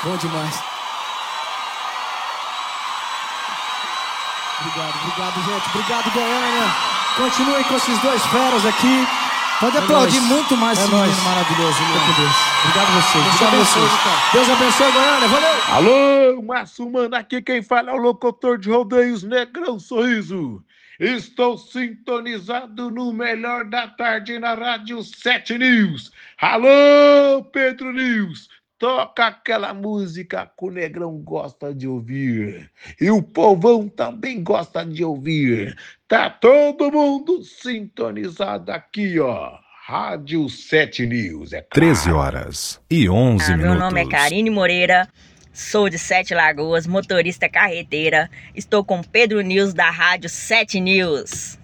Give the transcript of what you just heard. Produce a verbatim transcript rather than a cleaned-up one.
Bom demais. Obrigado, obrigado, gente. Obrigado, Goiânia. Continuem com esses dois feras aqui. Pode aplaudir muito mais esse menino maravilhoso. Obrigado a vocês. Deus abençoe. Deus abençoe, Goiânia. Valeu. Alô, Márcio Mano, aqui quem fala é o locutor de rodeios Negrão Sorriso. Estou sintonizado no melhor da tarde na Rádio sete News. Alô, Pedro News. Toca aquela música que o Negrão gosta de ouvir. E o povão também gosta de ouvir. Tá todo mundo sintonizado aqui, ó. Rádio sete News, é claro. treze horas e onze ah, minutos. Meu nome é Karine Moreira, sou de Sete Lagoas, motorista carreteira. Estou com Pedro News da Rádio sete News.